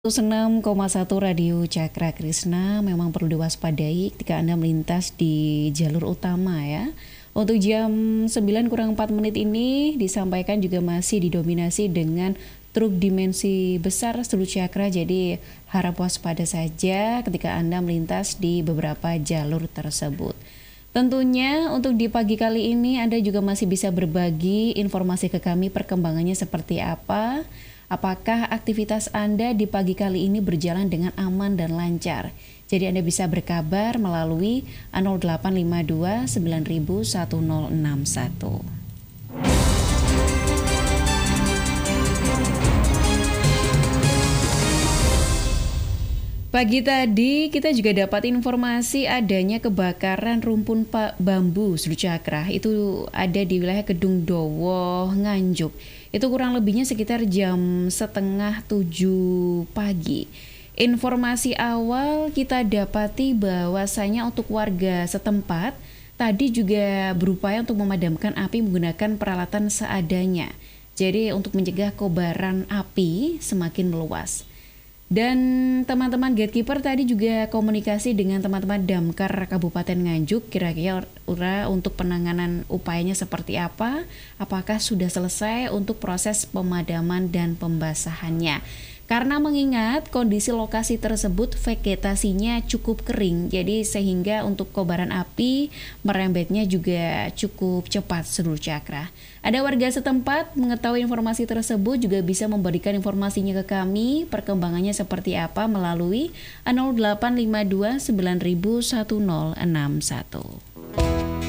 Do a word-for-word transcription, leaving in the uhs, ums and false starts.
seratus enam koma satu Radio Cakra Krisna memang perlu diwaspadai ketika Anda melintas di jalur utama ya. Untuk jam sembilan kurang empat menit ini disampaikan juga masih didominasi dengan truk dimensi besar seluruh Cakra, jadi harap waspada saja ketika Anda melintas di beberapa jalur tersebut. Tentunya untuk di pagi kali ini Anda juga masih bisa berbagi informasi ke kami perkembangannya seperti apa. Apakah aktivitas Anda di pagi kali ini berjalan dengan aman dan lancar? Jadi Anda bisa berkabar melalui nol delapan lima dua sembilan nol nol satu nol enam satu. Pagi tadi kita juga dapat informasi adanya kebakaran rumpun bambu seluruh Cakra. Itu ada di wilayah Kedung Dowo, Nganjuk. Itu kurang lebihnya sekitar jam setengah tujuh pagi. Informasi awal kita dapati bahwasanya untuk warga setempat tadi juga berupaya untuk memadamkan api menggunakan peralatan seadanya. Jadi untuk mencegah kobaran api semakin meluas. Dan teman-teman gatekeeper tadi juga komunikasi dengan teman-teman Damkar Kabupaten Nganjuk, kira-kira untuk penanganan upayanya seperti apa, apakah sudah selesai untuk proses pemadaman dan pembasahannya. Karena mengingat kondisi lokasi tersebut vegetasinya cukup kering, jadi sehingga untuk kobaran api merembetnya juga cukup cepat seluruh Cakra. Ada warga setempat mengetahui informasi tersebut juga bisa memberikan informasinya ke kami, perkembangannya seperti apa melalui nol delapan lima dua sembilan nol nol satu nol enam satu.